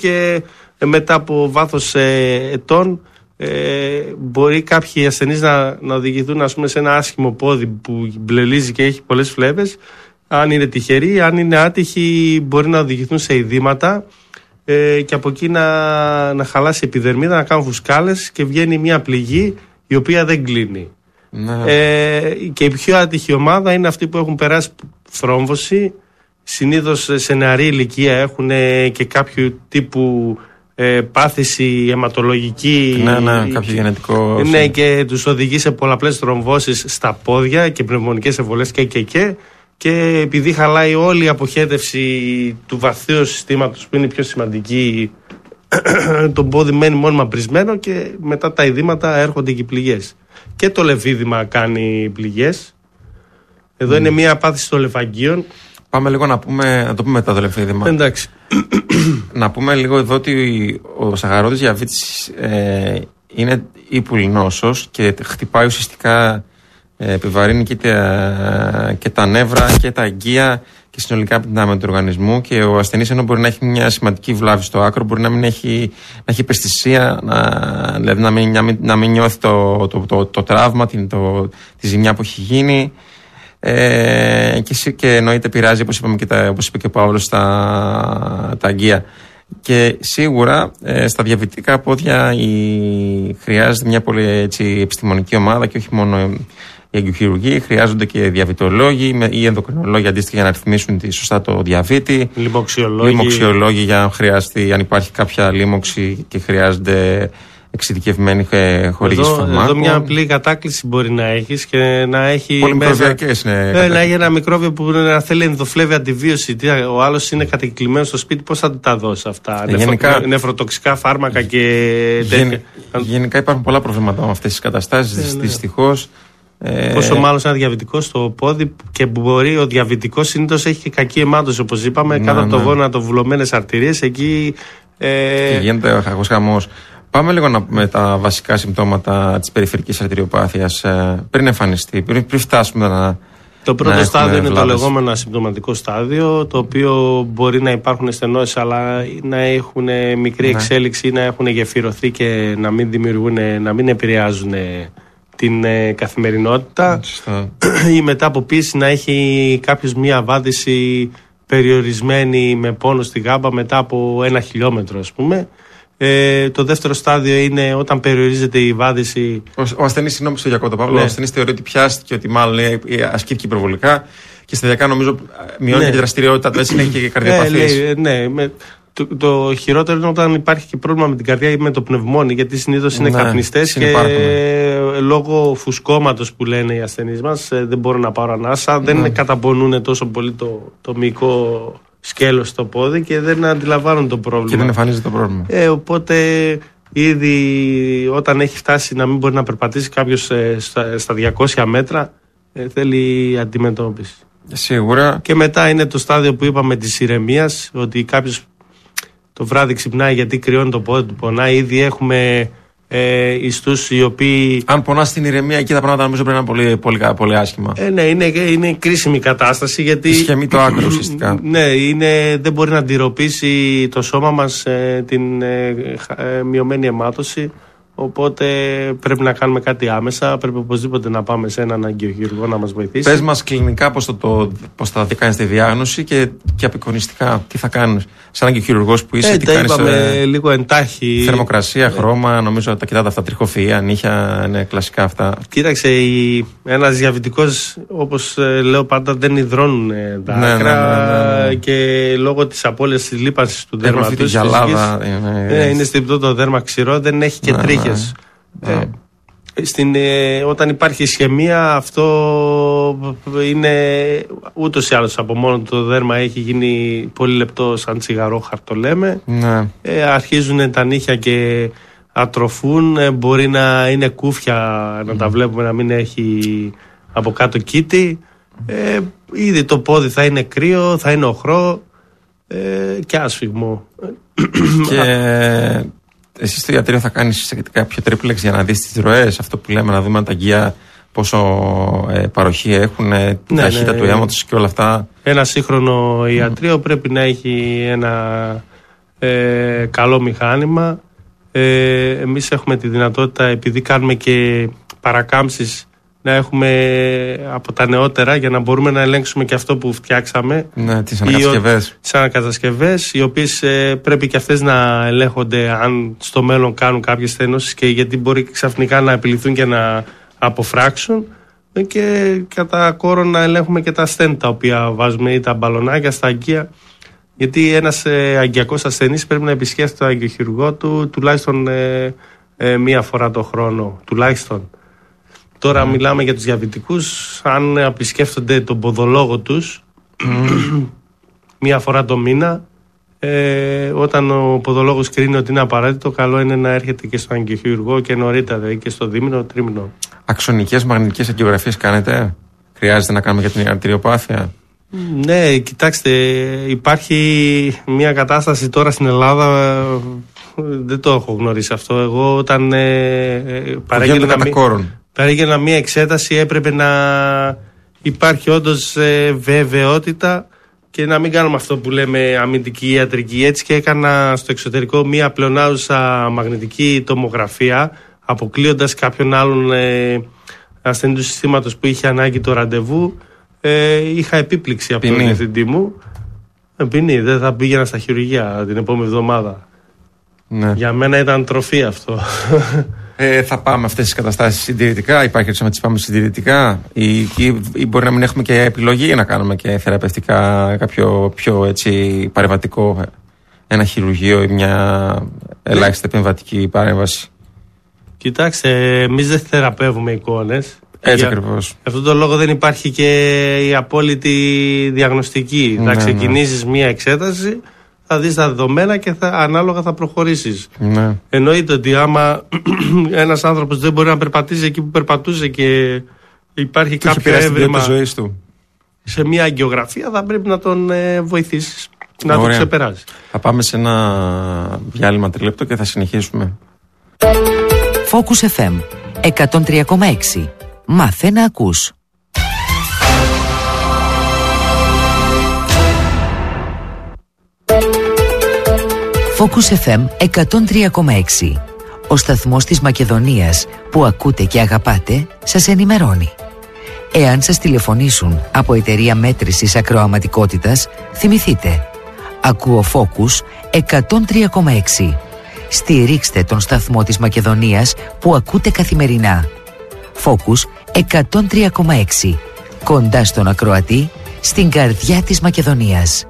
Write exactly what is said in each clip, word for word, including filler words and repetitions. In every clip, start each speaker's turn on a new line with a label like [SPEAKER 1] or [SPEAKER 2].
[SPEAKER 1] και μετά από βάθος ετών Ε, μπορεί κάποιοι ασθενείς να, να οδηγηθούν, ας πούμε, σε ένα άσχημο πόδι που μπλελίζει και έχει πολλές φλέβες. Αν είναι τυχεροί, αν είναι άτυχοι, μπορεί να οδηγηθούν σε ειδήματα ε, και από εκεί να, να χαλάσει η επιδερμίδα, να κάνουν φουσκάλες και βγαίνει μια πληγή η οποία δεν κλείνει. Ναι. Ε, και η πιο άτυχη ομάδα είναι αυτοί που έχουν περάσει θρόμβωση. Συνήθως σε νεαρή ηλικία έχουν και κάποιο τύπου Ε, πάθηση αιματολογική.
[SPEAKER 2] Ναι, ναι, κάποιο γενετικό.
[SPEAKER 1] Ναι, και τους οδηγεί σε πολλαπλές θρομβώσεις στα πόδια και πνευμονικές εμβολές και, και, και. Και επειδή χαλάει όλη η αποχέτευση του βαθείου συστήματος που είναι η πιο σημαντική, το πόδι μένει μόνιμα πρισμένο και μετά τα ειδήματα έρχονται και οι πληγές. Και το λεβίδημα κάνει πληγές. Εδώ mm. είναι μια πάθηση των λεφαγγείων.
[SPEAKER 2] Πάμε λίγο να, πούμε, να το πούμε μετά το λεφίδημα.
[SPEAKER 1] Εντάξει.
[SPEAKER 2] Να πούμε λίγο εδώ ότι ο σαχαρώδης διαβήτης ε, είναι ύπουλη νόσος και χτυπάει ουσιαστικά, ε, επιβαρύνει και τα, και τα νεύρα και τα αγκία και συνολικά την άμυνα του οργανισμού, και ο ασθενής, ενώ μπορεί να έχει μια σημαντική βλάβη στο άκρο, μπορεί να μην έχει, να έχει υπαισθησία, να, δηλαδή να μην, να μην, να μην νιώθει το, το, το, το, το τραύμα, την, το, τη ζημιά που έχει γίνει. Ε, και, και εννοείται πειράζει, όπως, είπαμε και τα, όπως είπε και ο Παύλος, τα, τα αγκία. Και σίγουρα ε, στα διαβητικά πόδια η, χρειάζεται μια πολύ έτσι, επιστημονική ομάδα, και όχι μόνο οι αγκιοχειρουργοί, χρειάζονται και διαβητολόγοι ή ενδοκρινολόγοι αντίστοιχα για να ρυθμίσουν τη, σωστά το διαβήτη.
[SPEAKER 1] Λοιμοξιολόγοι.
[SPEAKER 2] Λοιμοξιολόγοι για αν χρειαστεί, αν υπάρχει κάποια λίμωξη και χρειάζεται εξειδικευμένη χορήγηση φαρμάκων.
[SPEAKER 1] Εδώ μια απλή κατάκληση μπορεί να έχεις και να έχει.
[SPEAKER 2] Πολυμικροβιακές είναι.
[SPEAKER 1] Ε, να έχει ένα μικρόβιο που να θέλει ενδοφλέβη αντιβίωση. Ο άλλος είναι κατοικημένος στο σπίτι, πώς θα τα δώσει αυτά.
[SPEAKER 2] Ε, γενικά,
[SPEAKER 1] Νεφρο, νεφροτοξικά φάρμακα και.
[SPEAKER 2] Γεν, γενικά υπάρχουν πολλά προβλήματα με αυτές τις καταστάσεις, ε, ναι. Δυστυχώς.
[SPEAKER 1] Ε... Πόσο μάλλον ένα διαβητικό στο πόδι, και μπορεί ο διαβητικός συνήθως έχει και κακή αιμάτωση, όπως είπαμε, ναι, κάτω από ναι. το γόνατο βουλωμένες αρτηρίες. Εκεί. Ε...
[SPEAKER 2] Και γίνεται ο χαγός χαμός. Πάμε λίγο να πούμε τα βασικά συμπτώματα της περιφερικής αρτηριοπάθειας ε, πριν εμφανιστεί, πριν, πριν φτάσουμε να.
[SPEAKER 1] Το πρώτο να στάδιο είναι βλάβες. Το λεγόμενο ασυμπτωματικό στάδιο, το οποίο μπορεί να υπάρχουν στενώσεις, αλλά να έχουν μικρή ναι. εξέλιξη ή να έχουν γεφυρωθεί και να μην δημιουργούν, να μην επηρεάζουν την ε, καθημερινότητα. Ή μετά από πίεση να έχει κάποιος μία βάδιση περιορισμένη με πόνο στη γάμπα μετά από ένα χιλιόμετρο, ας πούμε. Ε, το δεύτερο στάδιο είναι όταν περιορίζεται η βάδιση. Ο,
[SPEAKER 2] ο ασθενής, συγγνώμη στο Γιακώτα Παύλο, ναι. ο ασθενής θεωρεί ότι πιάστηκε, ότι μάλλον ασκήθηκε υπερβολικά, και σταδιακά νομίζω μειώνει ναι. και τη δραστηριότητα του, έτσι είναι και καρδιοπαθής.
[SPEAKER 1] Ε, ναι, με, το, το χειρότερο είναι όταν υπάρχει και πρόβλημα με την καρδιά ή με το πνευμόνι, γιατί συνήθως είναι ναι, καπνιστές και ε, λόγω φουσκώματος που λένε οι ασθενείς μας ε, δεν μπορούν να πάρουν ανάσα, ναι. δεν καταπονούν τόσο πολύ το, το μυϊκό σκέλος στο πόδι και δεν αντιλαμβάνουν το πρόβλημα.
[SPEAKER 2] Και δεν εμφανίζεται το πρόβλημα.
[SPEAKER 1] Ε, οπότε ήδη όταν έχει φτάσει να μην μπορεί να περπατήσει κάποιος ε, στα, στα διακόσια μέτρα, ε, θέλει αντιμετώπιση.
[SPEAKER 2] Σίγουρα.
[SPEAKER 1] Και μετά είναι το στάδιο που είπαμε της ηρεμίας, ότι κάποιος το βράδυ ξυπνάει γιατί κρυώνει το πόδι του, πονάει. Ήδη έχουμε ε, ιστούς οι οποίοι.
[SPEAKER 2] Αν πονάς στην ηρεμία, εκεί τα πράγματα νομίζω πρέπει να είναι πολύ, πολύ, πολύ άσχημα.
[SPEAKER 1] Ε, ναι, είναι, είναι κρίσιμη κατάσταση, γιατί.
[SPEAKER 2] Ισχυμεί το άκρο ουσιαστικά.
[SPEAKER 1] Ναι, είναι, δεν μπορεί να αντιρροπήσει το σώμα μας ε, την ε, ε, μειωμένη αιμάτωση. Οπότε πρέπει να κάνουμε κάτι άμεσα. Πρέπει οπωσδήποτε να πάμε σε έναν αγκιοχειρουργό να μας βοηθήσει.
[SPEAKER 2] Πες μας κλινικά πώς, το, το, πώς θα κάνεις τη διάγνωση και, και απεικονιστικά τι θα κάνεις σαν αγκιοχειρουργός που είσαι.
[SPEAKER 1] Ε,
[SPEAKER 2] τι
[SPEAKER 1] τα
[SPEAKER 2] κάνεις,
[SPEAKER 1] είπαμε
[SPEAKER 2] ε,
[SPEAKER 1] λίγο εντάχει.
[SPEAKER 2] Θερμοκρασία, χρώμα, νομίζω τα κοιτάτε αυτά, τριχοφυΐα, νύχια, είναι κλασικά αυτά.
[SPEAKER 1] Κοίταξε, η, ένας διαβητικός, όπως ε, λέω πάντα, δεν υδρώνουν ε, τα
[SPEAKER 2] ναι,
[SPEAKER 1] άκρα
[SPEAKER 2] ναι, ναι, ναι.
[SPEAKER 1] και λόγω της απώλειας της λίπανσης του δέρματος.
[SPEAKER 2] Είναι,
[SPEAKER 1] ε, είναι στριπτό το δέρμα, ξηρό, δεν έχει και ναι, τρίχες. Ναι. Ε, στην, ε, όταν υπάρχει ισχυμία, αυτό είναι ούτως ή άλλως από μόνο το δέρμα έχει γίνει πολύ λεπτό, σαν τσιγαρόχαρτο το λέμε.
[SPEAKER 2] Ναι.
[SPEAKER 1] Ε, αρχίζουν τα νύχια και ατροφούν, ε, μπορεί να είναι κούφια, να mm. τα βλέπουμε να μην έχει από κάτω κήτη. Ε, ήδη το πόδι θα είναι κρύο, θα είναι οχρό ε, και άσφιγμο.
[SPEAKER 2] Και εσύ στο ιατρείο θα κάνεις κάποιο τρίπλεξ για να δεις τις ροές, αυτό που λέμε, να δούμε αν τα αγκία πόσο ε, παροχή έχουν, ε, την ναι, ταχύτητα ναι, του αίματος και όλα αυτά.
[SPEAKER 1] Ένα σύγχρονο ιατρείο mm. πρέπει να έχει ένα ε, καλό μηχάνημα. Ε, εμείς έχουμε τη δυνατότητα, επειδή κάνουμε και παρακάμψεις, να έχουμε από τα νεότερα για να μπορούμε να ελέγξουμε και αυτό που φτιάξαμε.
[SPEAKER 2] Ναι, τις ανακατασκευές.
[SPEAKER 1] Τις ανακατασκευές, οι οποίες ε, πρέπει και αυτές να ελέγχονται αν στο μέλλον κάνουν κάποιες στένωσεις, και γιατί μπορεί ξαφνικά να επιληθούν και να αποφράξουν, και κατά κόρο να ελέγχουμε και τα στέν τα οποία βάζουμε ή τα μπαλονάκια στα αγκία. Γιατί ένας ε, αγκιακός ασθενής πρέπει να επισκέφτεται τον αγκιοχειρουργό του τουλάχιστον ε, ε, μία φορά το χρόνο. Τουλάχιστον. Τώρα mm. μιλάμε για τους διαβητικούς. Αν επισκέφτονται τον ποδολόγο τους mm. μία φορά το μήνα, ε, όταν ο ποδολόγος κρίνει ότι είναι απαραίτητο, καλό είναι να έρχεται και στον αγκιοχειρουργό και νωρίτερα, δηλαδή και στο δίμηνο, τρίμηνο. Αξονικές μαγνητικές αγκιογραφίες κάνετε? Χρειάζεται να κάνουμε για την αρτηριοπάθεια? Ναι, κοιτάξτε, υπάρχει μια κατάσταση τώρα στην Ελλάδα, δεν το έχω γνωρίσει αυτό. Εγώ όταν ε, παρήγγελνα, παρήγγελνα μια εξέταση, έπρεπε να υπάρχει όντως ε, βεβαιότητα και να μην κάνουμε αυτό που λέμε αμυντική ιατρική. Έτσι και έκανα στο εξωτερικό μια πλεονάζουσα μαγνητική τομογραφία, αποκλείοντας κάποιον άλλον ε, ασθενή του συστήματος που είχε ανάγκη το ραντεβού. Ε, είχα επίπληξη από τον διευθυντή μου. Ε, ποινή, δεν θα πήγαινα στα χειρουργεία την επόμενη εβδομάδα. Ναι. Για μένα ήταν τροφή αυτό. Ε, θα πάμε αυτές τις καταστάσεις συντηρητικά? Υπάρχει έτσι να τις πάμε συντηρητικά, ή, ή, ή μπορεί να μην έχουμε και επιλογή να κάνουμε και θεραπευτικά κάποιο πιο έτσι παρεμβατικό, ένα χειρουργείο ή μια ελάχιστη επεμβατική παρέμβαση? Κοιτάξτε, εμείς δεν θεραπεύουμε εικόνες. Έτσι ακριβώς. Γι' αυτόν τον λόγο δεν υπάρχει και η απόλυτη διαγνωστική. Ναι, θα ξεκινήσεις ναι. μία εξέταση, θα δεις τα δεδομένα και θα, ανάλογα θα προχωρήσεις. Ναι. Εννοείται ότι άμα ένας άνθρωπος δεν μπορεί να περπατήσει εκεί που περπατούσε και υπάρχει του κάποιο έβριμα ζωής του σε μία αγκιογραφία, θα πρέπει να τον ε, βοηθήσεις να Ωραία. το ξεπεράσει. Θα πάμε σε ένα διάλειμμα τρίλεπτο και θα συνεχίσουμε.
[SPEAKER 3] Focus εφ εμ εκατόν τρία κόμμα έξι. Μάθε να ακούς. Focus εφ εμ εκατόν τρία κόμμα έξι. Ο σταθμός της Μακεδονίας που ακούτε και αγαπάτε σας ενημερώνει. Εάν σας τηλεφωνήσουν από εταιρεία μέτρησης ακροαματικότητας, θυμηθείτε. Ακούω Focus εκατόν τρία κόμμα έξι. Στηρίξτε τον σταθμό της Μακεδονίας που ακούτε καθημερινά. Focus εκατόν τρία κόμμα έξι. Κοντά στον ακροατή, στην καρδιά της Μακεδονίας.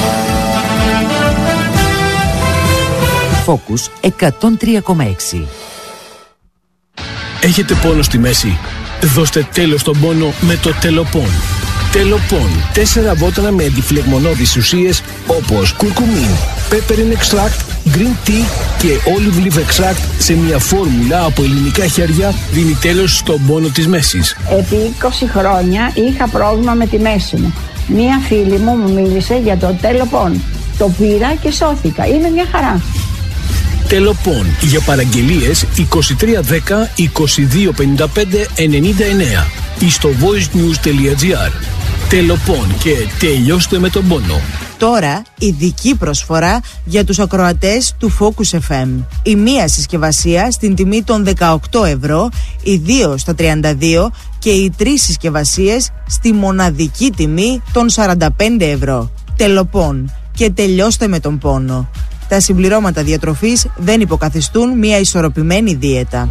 [SPEAKER 3] Focus εκατόν τρία κόμμα έξι.
[SPEAKER 4] Έχετε πόνο στη μέση? Δώστε τέλος στον πόνο με το Τελοπών. Τελοπών. Τέσσερα βότανα με αντιφλεγμονώδεις ουσίες όπως κουρκουμίν, peppermint extract, green tea και olive leaf extract σε μια φόρμουλα από ελληνικά χέρια δίνει τέλος στον πόνο της μέσης.
[SPEAKER 5] Επί είκοσι χρόνια είχα πρόβλημα με τη μέση μου. Μία φίλη μου μου μίλησε για το Τελοπών. Το πήρα και σώθηκα. Είναι μια χαρά.
[SPEAKER 4] Τελοπών. Για παραγγελίες είκοσι τρία δέκα είκοσι δύο πενήντα πέντε ενενήντα εννέα ή στο voicenews.gr. Τελοπών και τελειώστε με τον πόνο.
[SPEAKER 6] Τώρα ειδική προσφορά για τους ακροατές του Focus εφ εμ. Η μία συσκευασία στην τιμή των δεκαοκτώ ευρώ, οι δύο στα τριάντα δύο και οι τρεις συσκευασίες στη μοναδική τιμή των σαράντα πέντε ευρώ. Τελοπών και τελειώστε με τον πόνο. Τα συμπληρώματα διατροφής δεν υποκαθιστούν μια ισορροπημένη δίαιτα.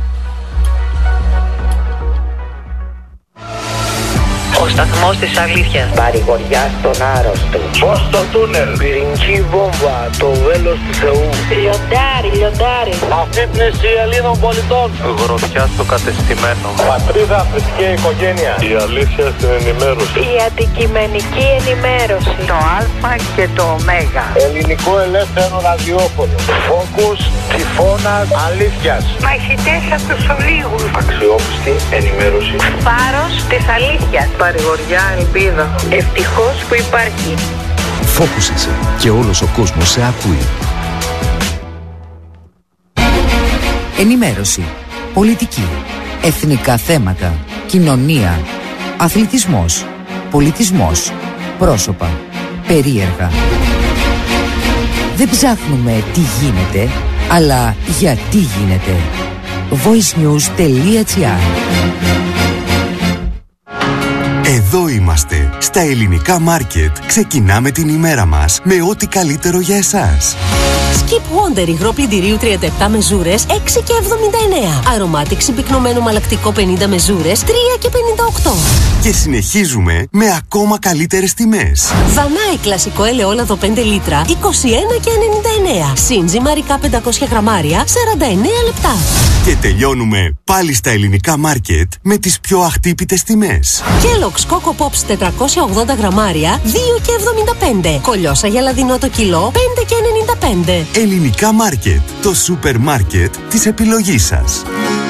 [SPEAKER 7] Ο σταθμός της αλήθειας.
[SPEAKER 8] Παρηγοριά στον άρρωστο.
[SPEAKER 9] Φως στο τούνελ.
[SPEAKER 8] Πυρηνική βόμβα. Το βέλος του Θεού.
[SPEAKER 7] Λιοντάρι, λιοντάρι.
[SPEAKER 9] Αφύπνιση Ελλήνων πολιτών.
[SPEAKER 10] Γροθιά στο κατεστημένο.
[SPEAKER 9] Πατρίδα, θρησκεία, οικογένεια. Η αλήθεια στην ενημέρωση.
[SPEAKER 7] Η αντικειμενική ενημέρωση.
[SPEAKER 8] Το Α και το Ω.
[SPEAKER 9] Ελληνικό ελεύθερο ραδιόφωνο. Φόκους, τυφώνας, αλήθειας.
[SPEAKER 7] Μαχητές από τους ολίγους.
[SPEAKER 9] Αξιόπιστη ενημέρωση.
[SPEAKER 7] Φάρος της αλήθειας.
[SPEAKER 8] Παρηγοριά, ελπίδα.
[SPEAKER 7] Ευτυχώς που υπάρχει.
[SPEAKER 11] Focus είσαι και όλος ο κόσμος σε ακούει.
[SPEAKER 3] Ενημέρωση, πολιτική, εθνικά θέματα, κοινωνία, αθλητισμός, πολιτισμός, πρόσωπα, περίεργα. Δεν ψάχνουμε τι γίνεται, αλλά γιατί γίνεται. voicenews.gr.
[SPEAKER 12] Εδώ είμαστε, στα ελληνικά μάρκετ. Ξεκινάμε την ημέρα μας με ό,τι καλύτερο για εσάς.
[SPEAKER 13] Skip Wonder υγρό πλυντηρίου τριάντα επτά μεζούρες έξι και εβδομήντα εννέα. Aromatic συμπυκνωμένο μαλακτικό πενήντα μεζούρες τρία και πενήντα οκτώ.
[SPEAKER 12] Και συνεχίζουμε με ακόμα καλύτερες τιμές.
[SPEAKER 13] Δανάη κλασικό ελαιόλαδο πέντε λίτρα είκοσι ένα και ενενήντα εννέα. Σύντζι μαρικά πεντακόσια γραμμάρια σαράντα εννέα λεπτά.
[SPEAKER 12] Και τελειώνουμε πάλι στα ελληνικά μάρκετ με τις πιο αχτύπητες τιμές.
[SPEAKER 13] Kellogg's Coco Pops τετρακόσια ογδόντα γραμμάρια δύο και εβδομήντα πέντε. Κολιόσα γελαδινό το κιλό πέντε και ενενήντα πέντε.
[SPEAKER 12] Ελληνικά μάρκετ, το σούπερ μάρκετ της επιλογής σας.